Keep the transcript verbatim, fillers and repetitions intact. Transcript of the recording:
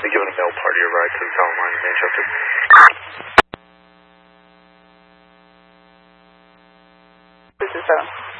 I'll be giving a mail party a ride to the Tower Line in Manchester. This is seven.